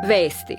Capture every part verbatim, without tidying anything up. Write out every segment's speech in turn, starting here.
Vesti.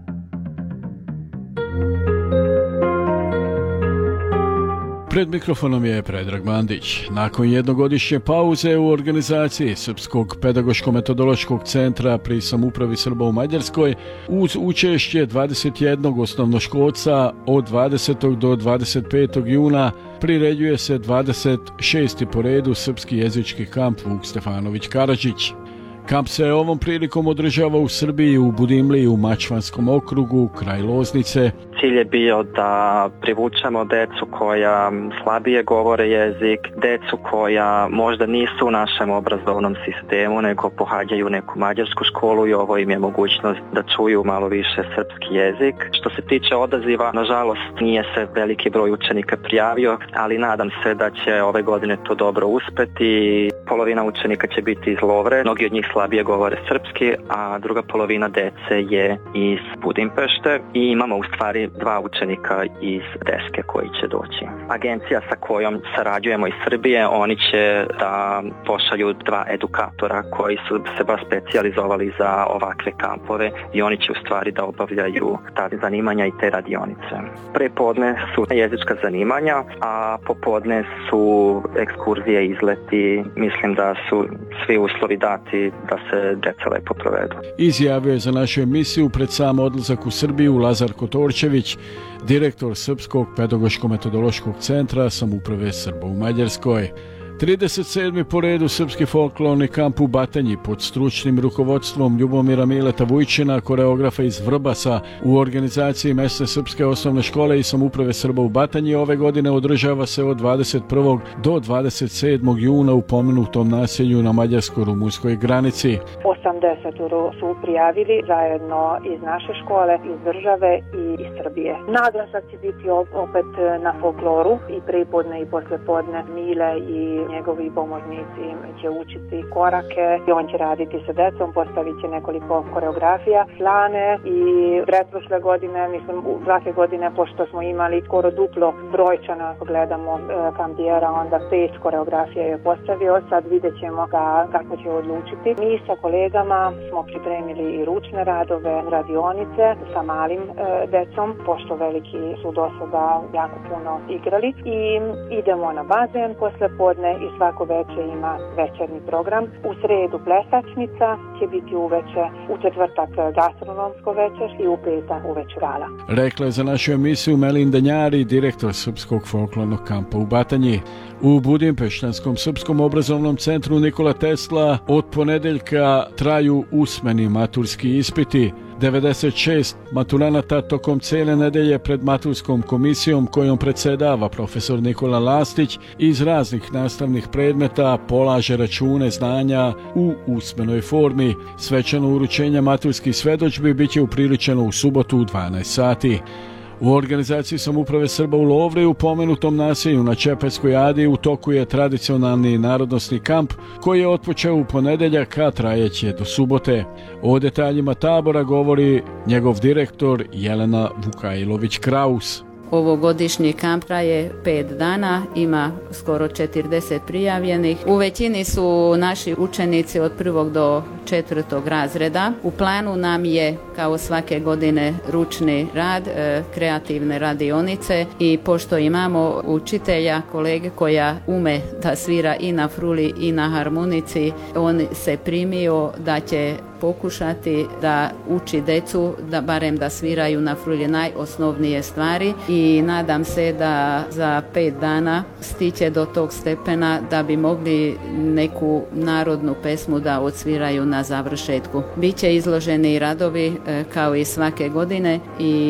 Pred mikrofonom je Predrag Mandić. Nakon jednogodišnje pauze u organizaciji Srpskog pedagoško-metodološkog centra pri samoupravi Srba u Mađarskoj, uz učešće dvadeset jednog osnovnoškolca od dvadesetog do dvadeset petog juna, priređuje se dvadeset šesti po redu srpski jezički kamp Vuk Stefanović Karadžić. Kamp se ovom prilikom održava u Srbiji, u Budimliji, u Mačvanskom okrugu, kraj Loznice. Cilj je bio da privučemo decu koja slabije govore jezik, decu koja možda nisu u našem obrazovnom sistemu, nego pohađaju neku mađarsku školu i ovo im je mogućnost da čuju malo više srpski jezik. Što se tiče odaziva, nažalost nije se veliki broj učenika prijavio, ali nadam se da će ove godine to dobro uspeti. Polovina učenika će biti iz Lovre, mnogi od njih slabije govore srpski, a druga polovina dece je iz Budimpešte i imamo u stvari dva učenika iz Deske koji će doći. Agencija sa kojom sarađujemo iz Srbije, oni će da pošalju dva edukatora koji su se baš specijalizovali za ovakve kampove i oni će u stvari da obavljaju ta zanimanja i te radionice. Prepodne su jezička zanimanja, a popodne su ekskurzije, izleti. Mislim da su svi uslovi dati da se deca lepo provedu. Izjavio je za našu emisiju pred sam odlazak u Srbiju Lazar Kotorčević, direktor Srpskog pedagoško-metodološkog centra samouprave Srba u Mađarskoj. trideset sedmi po redu Srpski folklorni kamp u Batanji pod stručnim rukovodstvom Ljubomira Mileta Vujčina, koreografa iz Vrbasa, u organizaciji mesne srpske osnovne škole i samouprave Srba u Batanji ove godine održava se od dvadeset prvog do dvadeset sedmog juna u pomenutom naselju na mađarsko-rumunskoj granici. osamdeset su prijavili zajedno iz naše škole, iz države i iz Srbije. Naglasak će biti opet na folkloru i prepodne i poslepodne. Mile i njegovi pomoćnici će učiti korake i on će raditi sa decom, postavit će nekoliko koreografija, plane i pretprošle godine, mislim svake godine, pošto smo imali skoro duplo brojčana, ako gledamo e, kampijera, onda pet koreografija je postavio, sad vidjet ćemo ka, kako će odlučiti. Mi sa kolegama smo pripremili i ručne radove, radionice sa malim e, decom, pošto veliki su do sada jako puno igrali, i idemo na bazen posle podne i svako veče ima večernji program. U sredu plesačnica će biti uveče, u četvrtak gastronomsko večer i u petak uveče gala. Rekla je za našu emisiju Melinda Njari, direktor Srpskog folklornog kampa u Batanji. U Budimpeštanskom srpskom obrazovnom centru Nikola Tesla od ponedeljka traju usmeni maturski ispiti. devedeset šest maturanata tokom cijele nedelje pred maturskom komisijom kojom predsjedava profesor Nikola Lastić iz raznih nastavnih predmeta polaže račune znanja u usmenoj formi. Svečano uručenje maturskih svjedodžbi bit će upriličeno u subotu u dvanaest sati. U organizaciji samouprave Srba u Lovri u pomenutom naselju na Čepeskoj adi u toku je tradicionalni narodnosni kamp koji je otpočeo u ponedeljak, a trajeće do subote. O detaljima tabora govori njegov direktor Jelena Vukajlović-Kraus. Ovogodišnji kamp traje pet dana, ima skoro četrdeset prijavljenih. U većini su naši učenici od prvog do četvrtog razreda. U planu nam je, kao svake godine, ručni rad, kreativne radionice, i pošto imamo učitelja, kolege koja ume da svira i na fruli i na harmonici, on se primio da će pokušati da uči decu, da barem da sviraju na frulje najosnovnije stvari, i nadam se da za pet dana stiće do tog stepena da bi mogli neku narodnu pesmu da odsviraju na završetku. Biće izloženi radovi kao i svake godine, i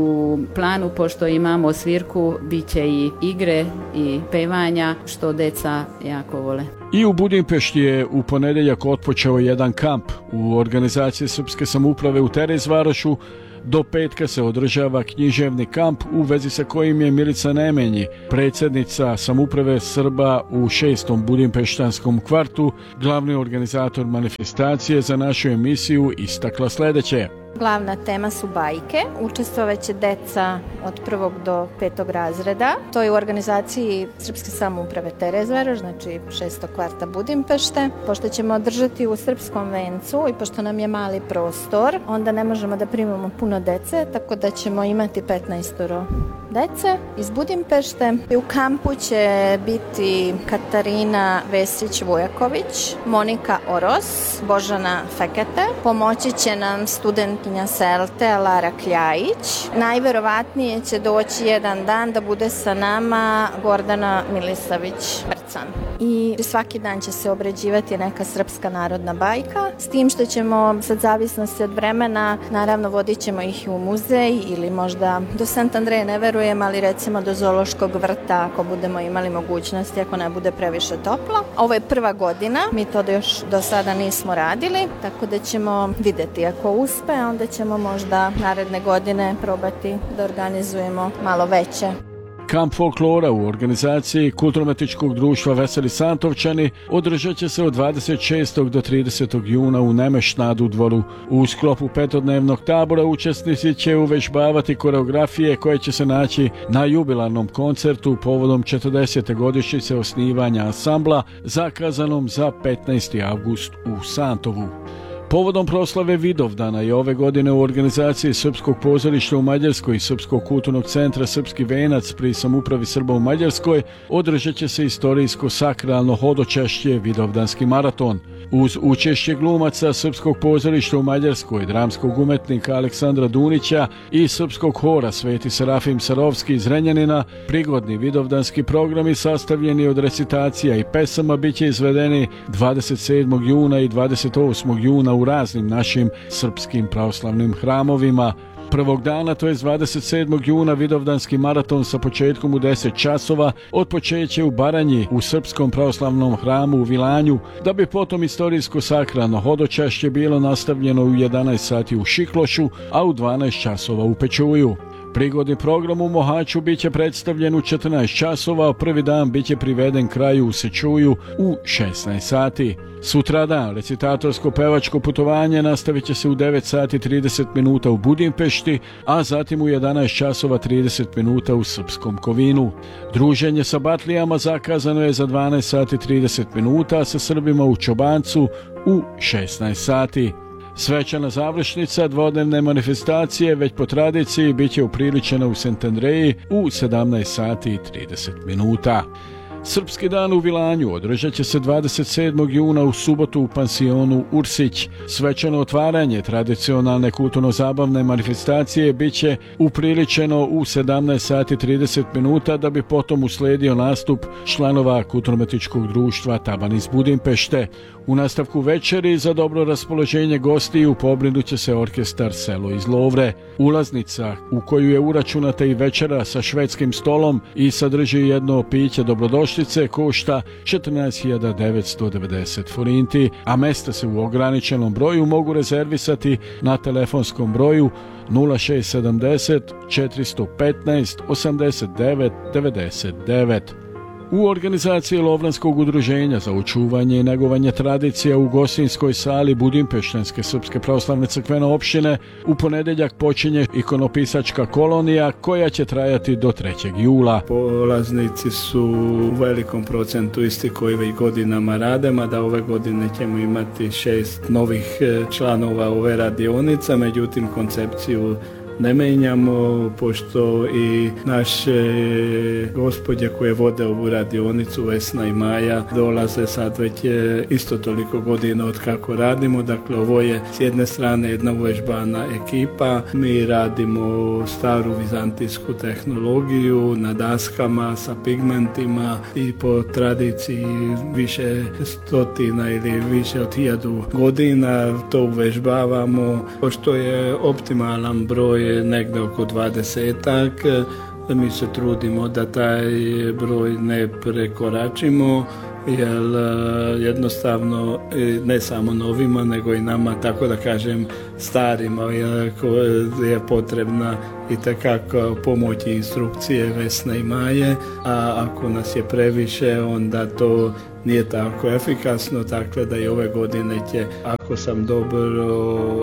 u planu, pošto imamo svirku, bit će i igre i pevanja, što deca jako vole. I u Budimpešti je u ponedeljak otpočeo jedan kamp u organizaciji Srpske samouprave u Terezvarošu. Do petka se održava književni kamp u vezi sa kojim je Milica Nemenji, predsjednica samouprave Srba u šestom budimpeštanskom kvartu, glavni organizator manifestacije, za našu emisiju istakla sljedeće. Glavna tema su bajke. Učestvovaće deca od prvog do petog razreda. To je u organizaciji Srpske samouprave Terezvaroš, znači šestog kvarta Budimpešte. Pošto ćemo održati u Srpskom vencu i pošto nam je mali prostor, onda ne možemo da primamo puno dece, tako da ćemo imati petnaest dece iz Budimpešte. U kampu će biti Katarina Vesić-Vujaković, Monika Oros, Božana Fekete. Pomoći će nam studentkinja Selte Lara Kljajić. Najverovatnije će doći jedan dan da bude sa nama Gordana Milisavić-Brcan. I svaki dan će se obrađivati neka srpska narodna bajka, s tim što ćemo, sad zavisnosti od vremena, naravno vodit ćemo ih u muzej ili možda do Sant Andreje ne verujem, ali recimo do Zoološkog vrta ako budemo imali mogućnosti, ako ne bude previše toplo. Ovo je prva godina, mi to još do sada nismo radili, tako da ćemo vidjeti. Ako uspe, onda ćemo možda naredne godine probati da organizujemo malo veće. Kamp folklora u organizaciji Kulturno-umjetničkog društva Veseli Santovčani održat će se od dvadeset šestog do tridesetog juna u Nemešnadu dvoru. U sklopu petodnevnog tabora učesnici će uvežbavati koreografije koje će se naći na jubilarnom koncertu povodom četrdesete godišnjice osnivanja ansambla zakazanom za petnaesti avgust u Santovu. Povodom proslave Vidovdana je ove godine u organizaciji Srpskog pozorišta u Mađarskoj i Srpskog kulturnog centra Srpski venac pri samoupravi Srba u Mađarskoj održat će se istorijsko-sakralno hodočašće Vidovdanski maraton. Uz učešće glumaca Srpskog pozorišta u Mađarskoj, dramskog umetnika Aleksandra Dunića i Srpskog hora Sveti Serafim Sarovski iz Renjanina, prigodni vidovdanski programi sastavljeni od recitacija i pesama bit će izvedeni dvadeset sedmog juna i dvadeset osmog juna u raznim našim srpskim pravoslavnim hramovima. Prvog dana, to je dvadeset sedmog juna, Vidovdanski maraton sa početkom u deset časova otpočeće u Baranji u Srpskom pravoslavnom hramu u Vilanju, da bi potom istorijsko-sakralno hodočašće bilo nastavljeno u jedanaest sati u Šiklošu, a u dvanaest časova u Pečuju. Prigodni program u Mohaču bit će predstavljen u četrnaest časova, a prvi dan bit će priveden kraju u Sečuju u šesnaest sati. Sutradan recitatorsko-pevačko putovanje nastavit će se u devet sati trideset minuta u Budimpešti, a zatim u jedanaest časova trideset minuta u Srpskom Kovinu. Druženje sa batlijama zakazano je za dvanaest sati trideset minuta, a sa Srbima u Čobancu u šesnaest sati. Svečana završnica dvodnevne manifestacije već po tradiciji bit će upriličena u Sant Andreji u sedamnaest sati i trideset minuta. Srpski dan u Vilanju održat će se dvadeset sedmog juna u subotu u pansionu Ursić. Svečano otvaranje tradicionalne kulturno-zabavne manifestacije bit će upriličeno u sedamnaest sati i trideset minuta, da bi potom uslijedio nastup članova Kulturno-umjetničkog društva Taban iz Budimpešte. U nastavku večeri za dobro raspoloženje gostiju pobrinut će se orkestar Selo iz Lovre. Ulaznica, u koju je uračunata i večera sa švedskim stolom i sadrži jedno piće dobrodošlice, košta četrnaest hiljada devetsto devedeset forinti, a mesta se u ograničenom broju mogu rezervisati na telefonskom broju nula šest sedamdeset četiristo petnaest osamdeset devet devedeset devet. U organizaciji Lovranskog udruženja za očuvanje i negovanje tradicija u Gosinskoj sali Budimpeštanske Srpske pravoslavne crkvene opštine u ponedjeljak počinje ikonopisačka kolonija koja će trajati do trećeg jula. Polaznici su u velikom procentu isti koji već godinama rade, mada ove godine ćemo imati šest novih članova ove radionice, međutim koncepciju ne menjamo, pošto i naše gospođe koje vode ovu radionicu, Vesna i Maja, dolaze sad već isto toliko godina od kako radimo. Dakle, ovo je s jedne strane jedna uvežbana ekipa. Mi radimo staru vizantijsku tehnologiju na daskama sa pigmentima i po tradiciji više stotina ili više od hiljadu godina to uvežbavamo, pošto je optimalan broj negdje oko dvadesetak. Mi se trudimo da taj broj ne prekoračimo, jer jednostavno ne samo novima nego i nama, tako da kažem starima, je potrebna i takako pomoć i instrukcije Vesne i Maje, a ako nas je previše onda to nije tako efikasno, tako da i ove godine će, ako sam dobro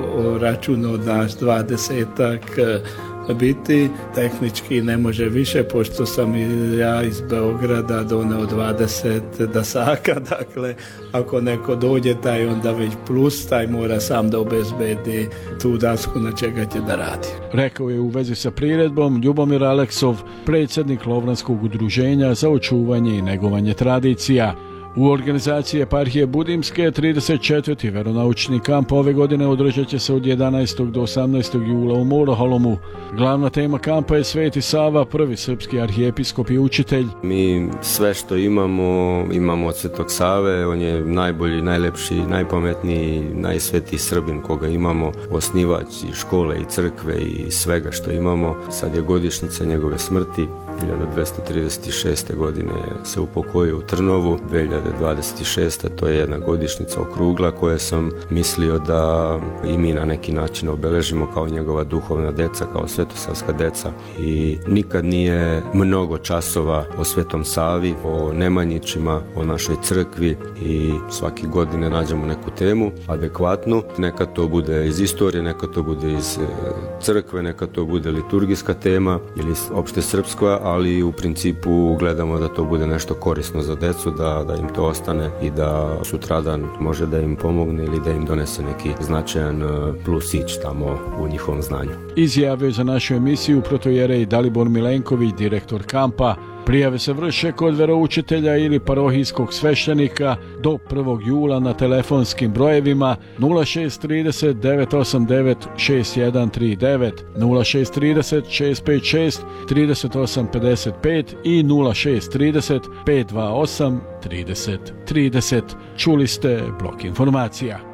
računao da dvadesetak biti, tehnički ne može više, pošto sam ja iz Beograda doneo dvadeset dasaka, dakle ako neko dođe taj onda već plus, taj mora sam da obezbedi tu dasku na čega će da radi. Rekao je u vezi sa priredbom Ljubomir Aleksov, predsjednik Lovranskog udruženja za očuvanje i negovanje tradicija. U organizaciji eparhije Budimske trideset četvrti veronaučni kamp ove godine održat će se od jedanaestog do osamnaestog jula u Moloholomu. Glavna tema kampa je Sveti Sava, prvi srpski arhijepiskop i učitelj. Mi sve što imamo, imamo od Svetog Save, on je najbolji, najlepši, najpametniji, najsvetiji Srbin koga imamo, osnivač i škole i crkve i svega što imamo. Sad je godišnjica njegove smrti. hiljadu dvesta trideset šeste. godine se upokojio u Trnovu, dve hiljade dvadeset šeste. to je jedna godišnjica okrugla koje sam mislio da i mi na neki način obeležimo kao njegova duhovna deca, kao svetosavska deca. I nikad nije mnogo časova o Svetom Savi, o Nemanjićima, o našoj crkvi i svake godine nađemo neku temu adekvatnu. Neka to bude iz istorije, neka to bude iz crkve, neka to bude liturgijska tema ili opšte srpska, ali u principu gledamo da to bude nešto korisno za decu, da, da im to ostane i da sutradan može da im pomogne ili da im donese neki značajan plusić tamo u njihovom znanju. Izjavio za našu emisiju protojerej Dalibor Milenković, direktor kampa. Prijave se vrše kod veroučitelja ili parohijskog sveštenika do prvog jula na telefonskim brojevima nula šest trideset devet osam devet šest jedan tri devet, nula šest trideset šest pet šest trideset osam pedeset pet i nula šest trideset pet dva osam trideset trideset. Čuli ste blok informacija.